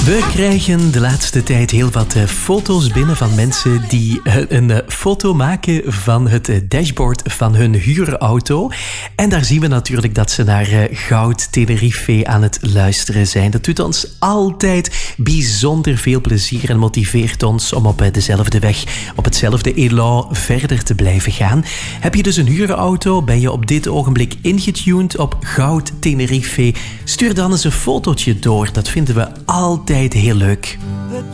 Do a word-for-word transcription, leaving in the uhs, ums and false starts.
We krijgen de laatste tijd heel wat uh, foto's binnen van mensen die uh, een uh, foto maken van het uh, dashboard van hun huurauto. En daar zien we natuurlijk dat ze naar uh, Goud Tenerife aan het luisteren zijn. Dat doet ons altijd bijzonder veel plezier en motiveert ons om op uh, dezelfde weg, op hetzelfde elan verder te blijven gaan. Heb je dus een huurauto? Ben je op dit ogenblik ingetuned op Goud Tenerife? Stuur dan eens een fotootje door. Dat vinden we altijd heel leuk. The